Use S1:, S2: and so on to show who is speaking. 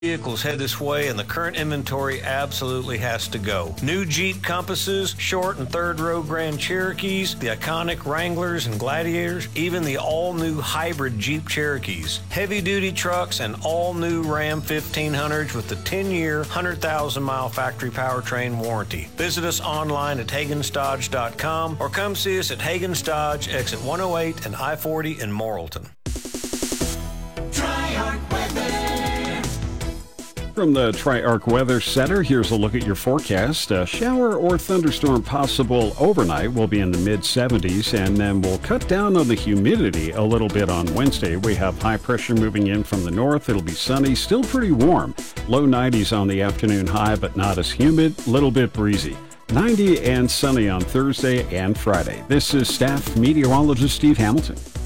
S1: Vehicles head this way, and the current inventory absolutely has to go. New Jeep Compasses, short and third row Grand Cherokees, the iconic Wranglers and Gladiators, even the all-new hybrid Jeep Cherokees, heavy-duty trucks, and all-new Ram 1500s with the 10-year, 100,000-mile factory powertrain warranty. Visit us online at HagensDodge.com or come see us at Hagens Dodge, exit 108 and I-40 in Morrilton.
S2: From the Tri-Arc Weather Center, here's a look at your forecast. A shower or thunderstorm possible overnight. Will be in the mid-70s, and then we'll cut down on the humidity a little bit on Wednesday. We have high pressure moving in from the north. It'll be sunny, still pretty warm. Low 90s on the afternoon high, but not as humid, little bit breezy. 90 and sunny on Thursday and Friday. This is staff meteorologist Steve Hamilton.